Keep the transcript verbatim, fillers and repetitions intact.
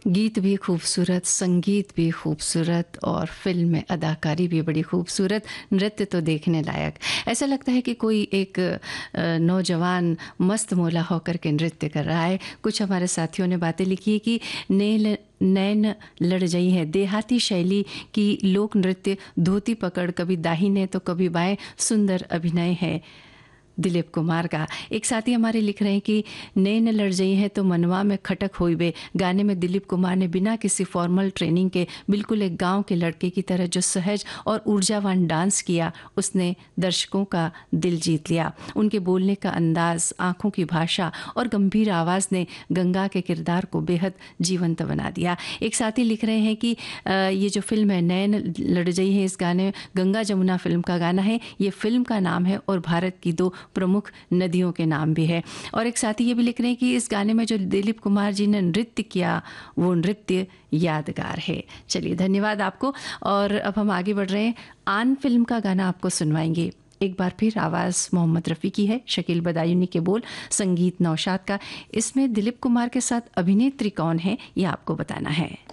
गीत भी खूबसूरत, संगीत भी खूबसूरत और फ़िल्म में अदाकारी भी बड़ी खूबसूरत, नृत्य तो देखने लायक। ऐसा लगता है कि कोई एक अ, नौजवान मस्त मौला होकर के नृत्य कर रहा है। कुछ हमारे साथियों ने बातें लिखी है कि नेल नैन लड़ गई है। देहाती शैली की लोक नृत्य, धोती पकड़ कभी दाहिने तो कभी बाएं, सुंदर अभिनय है दिलीप कुमार का। एक साथी हमारे लिख रहे हैं कि नैन लड़ गई है तो मनवा में खटक हुई बे। गाने में दिलीप कुमार ने बिना किसी फॉर्मल ट्रेनिंग के बिल्कुल एक गांव के लड़के की तरह जो सहज और ऊर्जावान डांस किया, उसने दर्शकों का दिल जीत लिया। उनके बोलने का अंदाज, आंखों की भाषा और गंभीर आवाज़ ने गंगा के किरदार को बेहद जीवंत बना दिया। एक साथी लिख रहे हैं कि अ, ये जो फिल्म है नैन लड़ गई है, इस गाने गंगा जमुना फिल्म का गाना है। ये फिल्म का नाम है और भारत की दो प्रमुख नदियों के नाम भी है। और एक साथी ये भी लिख रहे हैं कि इस गाने में जो दिलीप कुमार जी ने नृत्य किया, वो नृत्य यादगार है। चलिए, धन्यवाद आपको। और अब हम आगे बढ़ रहे हैं। आन फिल्म का गाना आपको सुनवाएंगे। एक बार फिर आवाज़ मोहम्मद रफ़ी की है, शकील बदायूनी के बोल, संगीत नौशाद का। इसमें दिलीप कुमार के साथ अभिनेत्री कौन है, ये आपको बताना है।